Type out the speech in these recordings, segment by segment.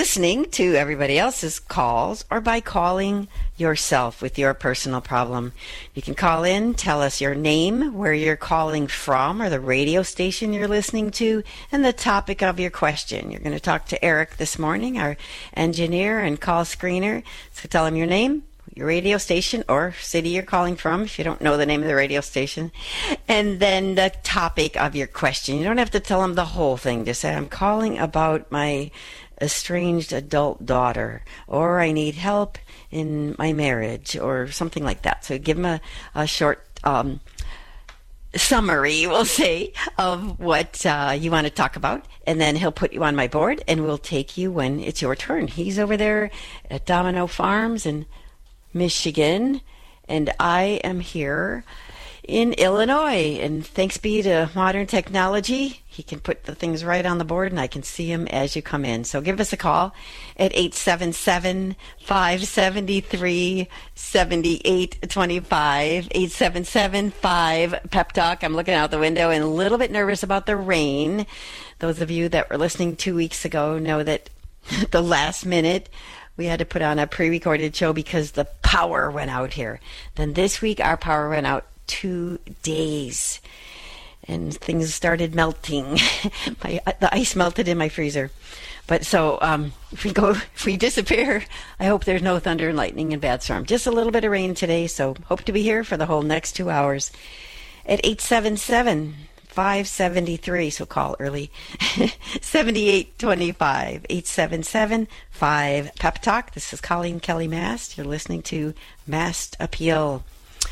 listening to everybody else's calls or by calling yourself with your personal problem. You can call in, tell us your name, where you're calling from, or the radio station you're listening to, and the topic of your question. You're going to talk to Eric this morning, our engineer and call screener. So tell him your name, your radio station or city you're calling from if you don't know the name of the radio station, and then the topic of your question. You don't have to tell them the whole thing. Just say, I'm calling about my estranged adult daughter, or I need help in my marriage, or something like that. So give them a short summary, we'll say, of what you want to talk about, and then he'll put you on my board, and we'll take you when it's your turn. He's over there at Domino Farms in Michigan, and I am here in Illinois, and thanks be to modern technology, he can put the things right on the board and I can see them as you come in. So give us a call at 877-573-7825, 877-5-PEP-TALK. I'm looking out the window and a little bit nervous about the rain. Those of you that were listening 2 weeks ago know that at the last minute we had to put on a pre-recorded show because the power went out here. Then this week our power went out 2 days and things started melting. The ice melted in my freezer. But so if we disappear, I hope there's no thunder and lightning and bad storm. Just a little bit of rain today, so hope to be here for the whole next 2 hours at 877-573, so call early, 7825, 877-5-PEP-TALK. This is Colleen Kelly Mast. You're listening to Mast Appeal.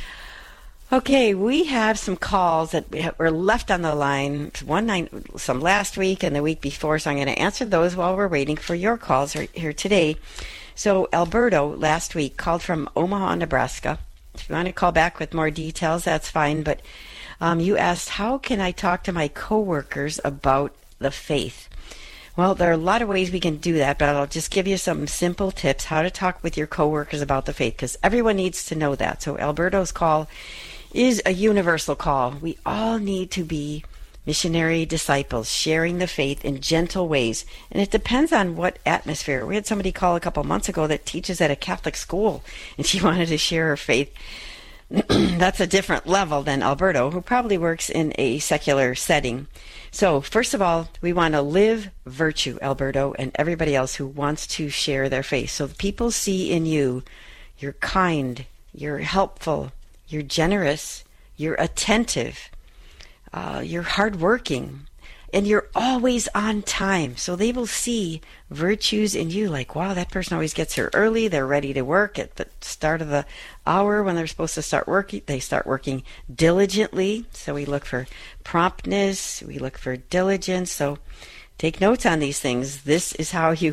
Okay, we have some calls that were left on the line, some last week and the week before, so I'm going to answer those while we're waiting for your calls right here today. So Alberto last week called from Omaha, Nebraska. If you want to call back with more details, that's fine, but you asked, how can I talk to my coworkers about the faith? Well, there are a lot of ways we can do that, but I'll just give you some simple tips how to talk with your coworkers about the faith, because everyone needs to know that. So Alberto's call is a universal call. We all need to be missionary disciples, sharing the faith in gentle ways. And it depends on what atmosphere. We had somebody call a couple months ago that teaches at a Catholic school, and she wanted to share her faith. That's a different level than Alberto, who probably works in a secular setting. So, first of all, we want to live virtue, Alberto, and everybody else who wants to share their faith. So people see in you, you're kind, you're helpful, you're generous, you're attentive, you're hardworking, and you're always on time. So they will see virtues in you, like, wow, that person always gets here early. They're ready to work at the start of the hour when they're supposed to start working. They start working diligently. So we look for promptness. We look for diligence. So take notes on these things. This is how you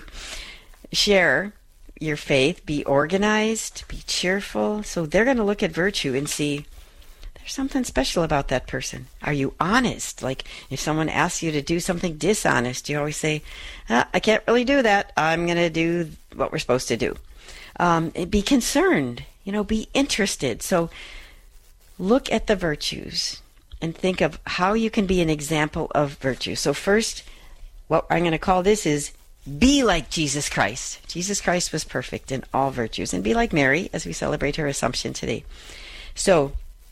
share your faith. Be organized, be cheerful. So they're going to look at virtue and see there's something special about that person. Are you honest? Like if someone asks you to do something dishonest, you always say, I can't really do that. I'm going to do what we're supposed to do. Be concerned, be interested. So look at the virtues and think of how you can be an example of virtue. So first, what I'm going to call this is be like Jesus Christ. Jesus Christ was perfect in all virtues. And be like Mary as we celebrate her Assumption today. So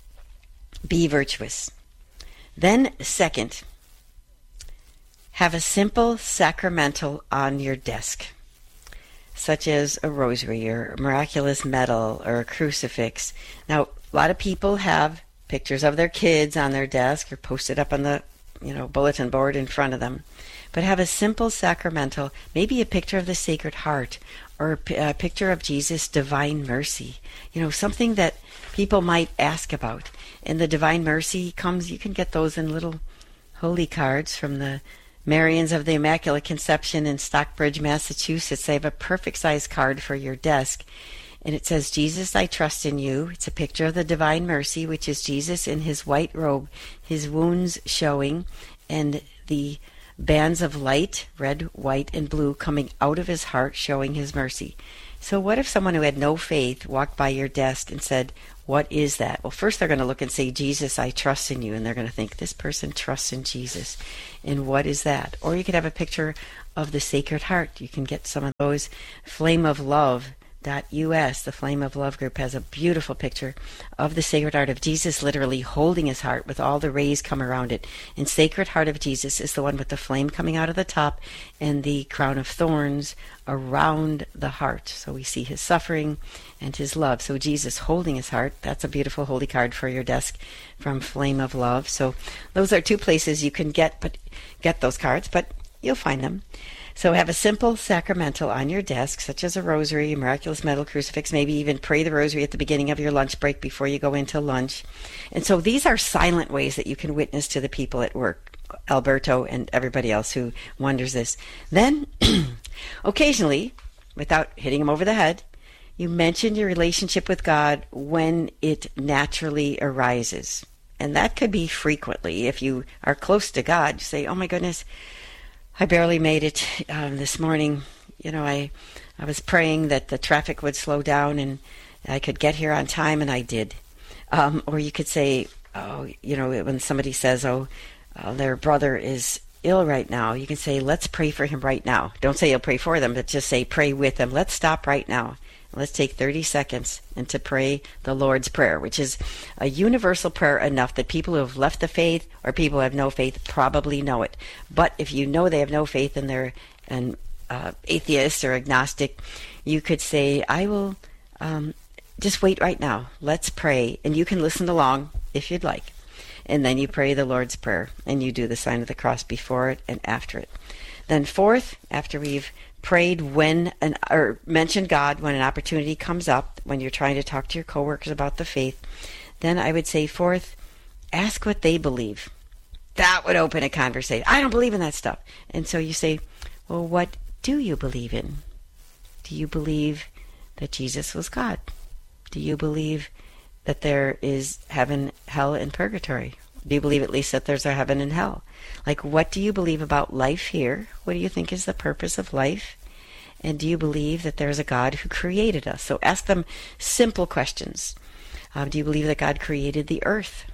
be virtuous. Then second, have a simple sacramental on your desk, such as a rosary or a miraculous medal or a crucifix. Now, a lot of people have pictures of their kids on their desk or posted up on the bulletin board in front of them. But have a simple sacramental, maybe a picture of the Sacred Heart or a picture of Jesus' divine mercy, something that people might ask about. And the divine mercy comes, you can get those in little holy cards from the Marians of the Immaculate Conception in Stockbridge, Massachusetts. They have a perfect size card for your desk. And it says, Jesus, I trust in you. It's a picture of the divine mercy, which is Jesus in his white robe, his wounds showing, and the bands of light, red, white, and blue, coming out of his heart, showing his mercy. So what if someone who had no faith walked by your desk and said, what is that? Well, first they're going to look and say, Jesus, I trust in you. And they're going to think, this person trusts in Jesus. And what is that? Or you could have a picture of the Sacred Heart. You can get some of those. flameoflove.us, the Flame of Love group, has a beautiful picture of the Sacred Heart of Jesus literally holding his heart with all the rays come around it. And Sacred Heart of Jesus is the one with the flame coming out of the top and the crown of thorns around the heart. So we see his suffering and his love. So Jesus holding his heart, that's a beautiful holy card for your desk from Flame of Love. So those are two places you can get those cards, but you'll find them. So have a simple sacramental on your desk, such as a rosary, a miraculous medal, crucifix, maybe even pray the rosary at the beginning of your lunch break before you go into lunch. And so these are silent ways that you can witness to the people at work, Alberto and everybody else who wonders this. Then, occasionally, without hitting them over the head, you mention your relationship with God when it naturally arises. And that could be frequently. If you are close to God, you say, oh my goodness, I barely made it this morning. I was praying that the traffic would slow down and I could get here on time, and I did. Or you could say, when somebody says, their brother is ill right now, you can say, let's pray for him right now. Don't say you'll pray for them, but just say pray with them. Let's stop right now. Let's take 30 seconds and to pray the Lord's Prayer, which is a universal prayer enough that people who have left the faith or people who have no faith probably know it. But if you know they have no faith and they're an atheist or agnostic, you could say, I will just wait right now. Let's pray. And you can listen along if you'd like. And then you pray the Lord's Prayer and you do the sign of the cross before it and after it. Then fourth, after we've prayed or mentioned God when an opportunity comes up, when you're trying to talk to your coworkers about the faith, then I would say fourth, ask what they believe. That would open a conversation. I don't believe in that stuff. And so you say, well, what do you believe in? Do you believe that Jesus was God? Do you believe that there is heaven, hell, and purgatory? Do you believe at least that there's a heaven and hell? Like, what do you believe about life here? What do you think is the purpose of life? And do you believe that there's a God who created us? So ask them simple questions. Do you believe that God created the earth?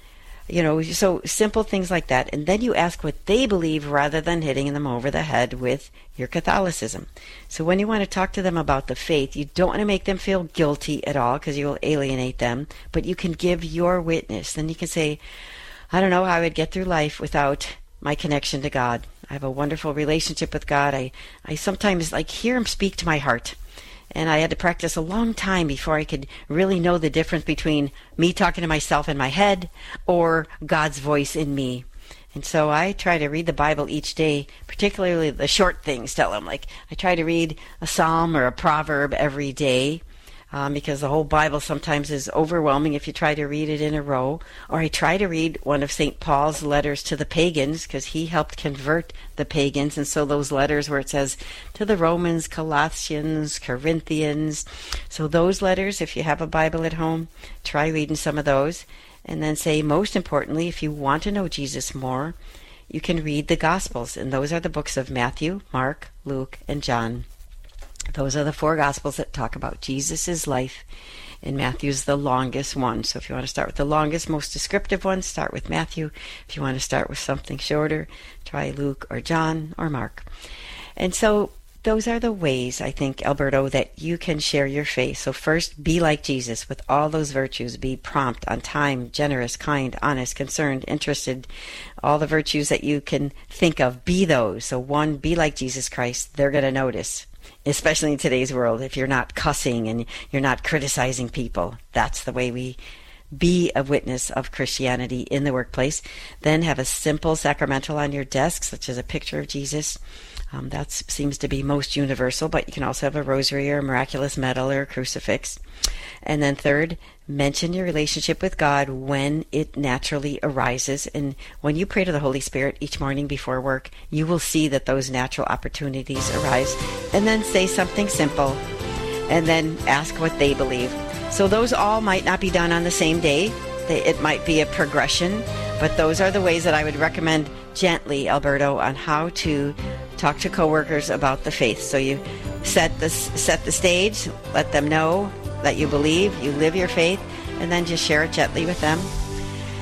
So simple things like that. And then you ask what they believe rather than hitting them over the head with your Catholicism. So when you want to talk to them about the faith, you don't want to make them feel guilty at all because you will alienate them, but you can give your witness. Then you can say, I don't know how I would get through life without my connection to God. I have a wonderful relationship with God. I sometimes hear him speak to my heart. And I had to practice a long time before I could really know the difference between me talking to myself in my head or God's voice in me. And so I try to read the Bible each day, particularly the short things. I try to read a psalm or a proverb every day. Because the whole Bible sometimes is overwhelming if you try to read it in a row. Or I try to read one of St. Paul's letters to the pagans because he helped convert the pagans. And so those letters where it says to the Romans, Colossians, Corinthians. So those letters, if you have a Bible at home, try reading some of those. And then say, most importantly, if you want to know Jesus more, you can read the Gospels. And those are the books of Matthew, Mark, Luke, and John. Those are the four Gospels that talk about Jesus' life, and Matthew's the longest one. So if you want to start with the longest, most descriptive one, start with Matthew. If you want to start with something shorter, try Luke or John or Mark. And so those are the ways, I think, Alberto, that you can share your faith. So first, be like Jesus with all those virtues. Be prompt, on time, generous, kind, honest, concerned, interested. All the virtues that you can think of, be those. So one, be like Jesus Christ. They're going to notice. Especially in today's world, if you're not cussing and you're not criticizing people. That's the way we be a witness of Christianity in the workplace. Then have a simple sacramental on your desk, such as a picture of Jesus. That seems to be most universal, but you can also have a rosary or a miraculous medal or a crucifix. And then third, mention your relationship with God when it naturally arises. And when you pray to the Holy Spirit each morning before work, you will see that those natural opportunities arise. And then say something simple, and then ask what they believe. So those all might not be done on the same day. It might be a progression, but those are the ways that I would recommend gently, Alberto, on how to talk to coworkers about the faith. So you set the stage, let them know that you believe, you live your faith, and then just share it gently with them.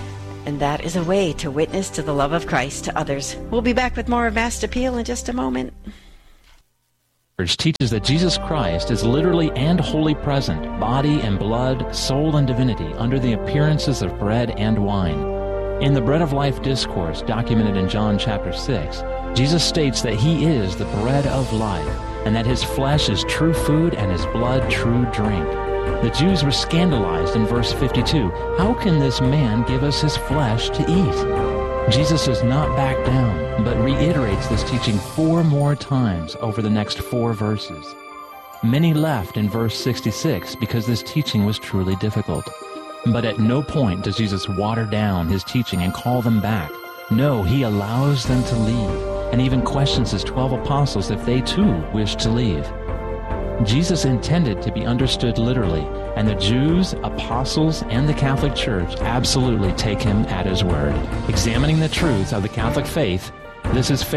and that is a way to witness to the love of Christ to others. We'll be back with more of Mass Appeal in just a moment. Teaches that Jesus Christ is literally and wholly present, body and blood, soul and divinity, under the appearances of bread and wine. In the Bread of Life discourse documented in John chapter 6, Jesus states that he is the bread of life, and that his flesh is true food and his blood true drink. The Jews were scandalized in verse 52. How can this man give us his flesh to eat? Jesus does not back down, but reiterates this teaching 4 more times over the next 4 verses. Many left in verse 66 because this teaching was truly difficult. But at no point does Jesus water down his teaching and call them back. No, he allows them to leave, and even questions his 12 apostles if they too wish to leave. Jesus intended to be understood literally, and the Jews, apostles, and the Catholic Church absolutely take him at his word. Examining the truth of the Catholic faith, this is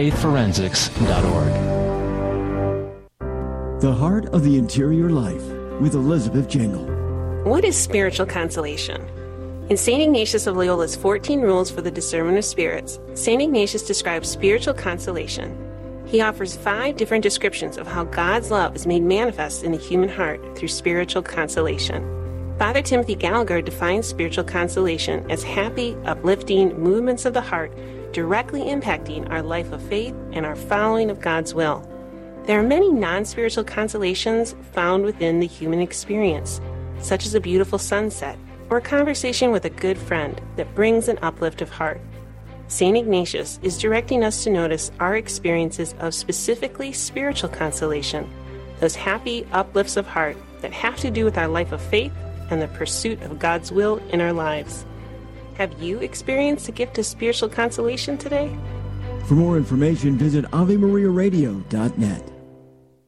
faithforensics.org. The Heart of the Interior Life with Elizabeth Jingle. What is spiritual consolation? In St. Ignatius of Loyola's 14 Rules for the Discernment of Spirits, St. Ignatius describes spiritual consolation. He offers 5 different descriptions of how God's love is made manifest in the human heart through spiritual consolation. Father Timothy Gallagher defines spiritual consolation as happy, uplifting movements of the heart directly impacting our life of faith and our following of God's will. There are many non-spiritual consolations found within the human experience, such as a beautiful sunset or a conversation with a good friend that brings an uplift of heart. St. Ignatius is directing us to notice our experiences of specifically spiritual consolation, those happy uplifts of heart that have to do with our life of faith and the pursuit of God's will in our lives. Have you experienced a gift of spiritual consolation today? For more information, visit AveMariaRadio.net.